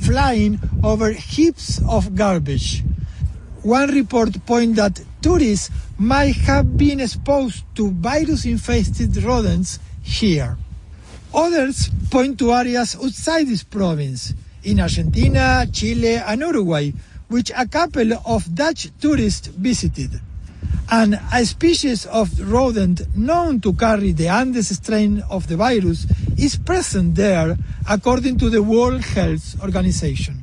flying over heaps of garbage. One report points that tourists might have been exposed to virus-infested rodents here. Others point to areas outside this province, in Argentina, Chile and Uruguay, which a couple of Dutch tourists visited. And a species of rodent known to carry the Andes strain of the virus is present there, according to the World Health Organization.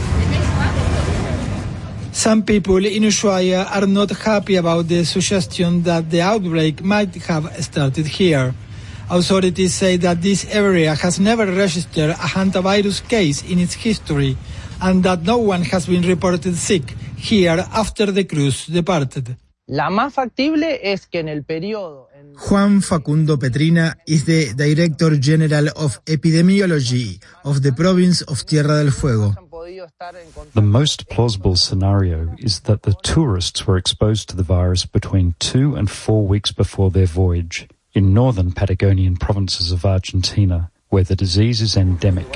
Some people in Ushuaia are not happy about the suggestion that the outbreak might have started here. Authorities say that this area has never registered a hantavirus case in its history and that no one has been reported sick here after the cruise departed. La más factible es que en el periodo... Juan Facundo Petrina is the Director General of Epidemiology of the province of Tierra del Fuego. The most plausible scenario is that the tourists were exposed to the virus between 2 and 4 weeks before their voyage in northern Patagonian provinces of Argentina, where the disease is endemic.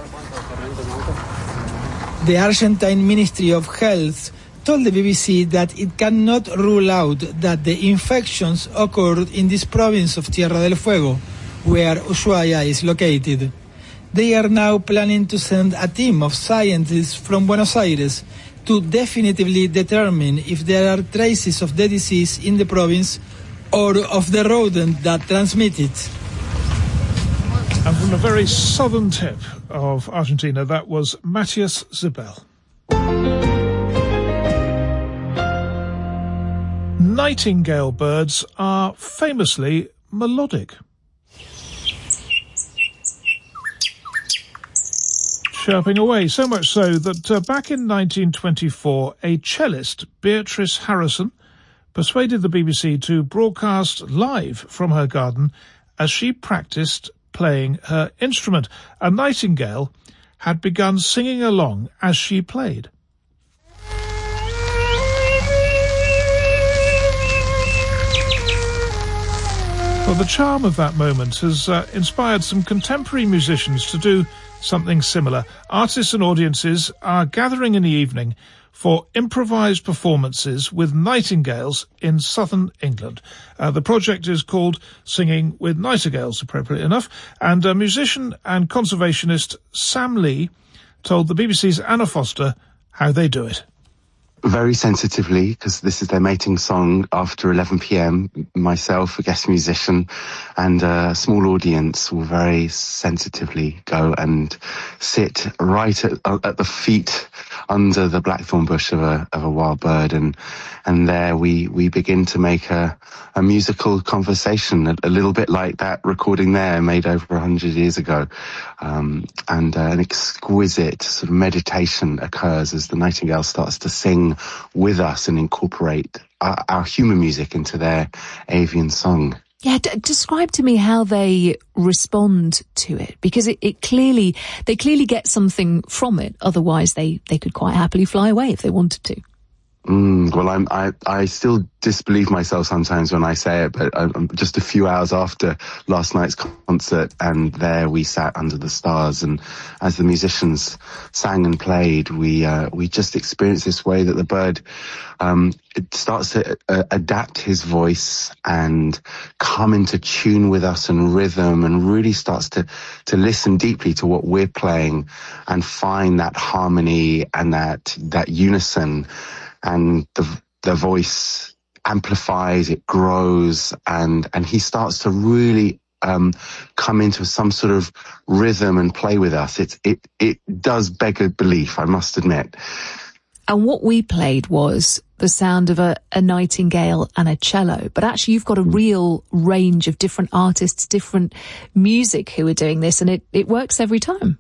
The Argentine Ministry of Health told the BBC that it cannot rule out that the infections occurred in this province of Tierra del Fuego, where Ushuaia is located. They are now planning to send a team of scientists from Buenos Aires to definitively determine if there are traces of the disease in the province or of the rodent that transmit it. And from the very southern tip of Argentina, that was Matthias Zibel. Nightingale birds are famously melodic. Chirping away, so much so that back in 1924, a cellist, Beatrice Harrison, persuaded the BBC to broadcast live from her garden as she practiced playing her instrument. A nightingale had begun singing along as she played. Well, the charm of that moment has inspired some contemporary musicians to do something similar. Artists and audiences are gathering in the evening for improvised performances with nightingales in southern England. The project is called Singing with Nightingales, appropriately enough, and musician and conservationist Sam Lee told the BBC's Anna Foster how they do it. Very sensitively, because this is their mating song after 11 p.m. Myself, a guest musician, and a small audience will very sensitively go and sit right at the feet under the blackthorn bush of a wild bird, and there we begin to make a musical conversation, a little bit like that recording there made over 100 years ago, and an exquisite sort of meditation occurs as the nightingale starts to sing with us and incorporate our human music into their avian song. Yeah, describe to me how they respond to it, because they clearly get something from it. Otherwise, they could quite happily fly away if they wanted to. Well, I still disbelieve myself sometimes when I say it, but just a few hours after last night's concert, and there we sat under the stars, and as the musicians sang and played, we just experienced this way that the bird it starts to adapt his voice and come into tune with us and rhythm, and really starts to listen deeply to what we're playing and find that harmony and that unison. And the voice amplifies, it grows, and he starts to really come into some sort of rhythm and play with us. It does beg a belief, I must admit. And what we played was the sound of a nightingale and a cello, but actually you've got a real range of different artists, different music who are doing this, and it works every time.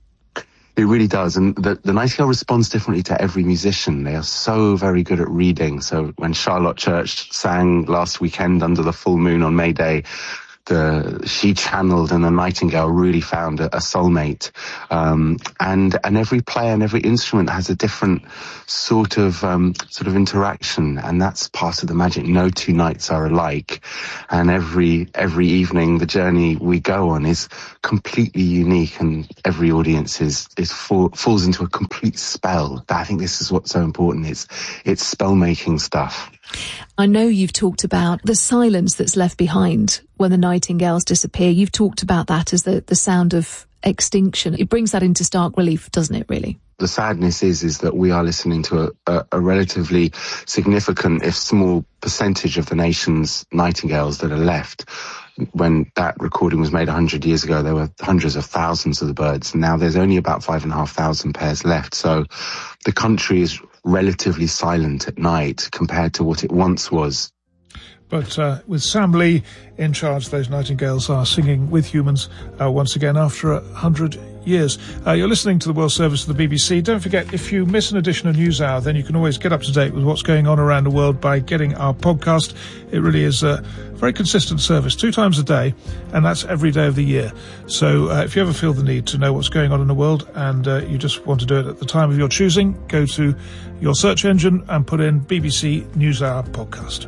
It really does, and the nightingale responds differently to every musician. They are so very good at reading. So when Charlotte Church sang last weekend under the full moon on May Day, she channeled, and the nightingale really found a soulmate. And every player and every instrument has a different sort of interaction, and that's part of the magic. No two nights are alike, and every evening the journey we go on is completely unique, and every audience falls into a complete spell. I think this is what's so important. It's spell-making stuff. I know you've talked about the silence that's left behind when the nightingales disappear. You've talked about that as the sound of extinction. It brings that into stark relief, doesn't it, really? The sadness is that we are listening to a relatively significant, if small, percentage of the nation's nightingales that are left. When that recording was made 100 years ago, there were hundreds of thousands of the birds. Now there's only about 5,500 pairs left. So the country is relatively silent at night compared to what it once was. But with Sam Lee in charge, those nightingales are singing with humans once again after 100 years. You're listening to the World Service of the BBC. Don't forget, if you miss an edition of NewsHour, then you can always get up to date with what's going on around the world by getting our podcast. It really is a very consistent service, 2 times a day, and that's every day of the year. So if you ever feel the need to know what's going on in the world and you just want to do it at the time of your choosing, go to your search engine and put in BBC NewsHour podcast.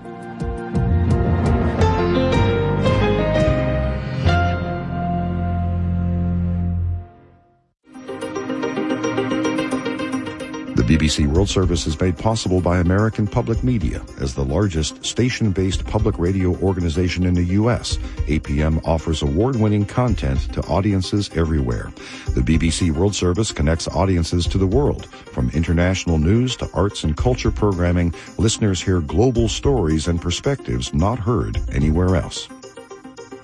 The BBC World Service is made possible by American Public Media. As the largest station-based public radio organization in the U.S., APM offers award-winning content to audiences everywhere. The BBC World Service connects audiences to the world. From international news to arts and culture programming, listeners hear global stories and perspectives not heard anywhere else.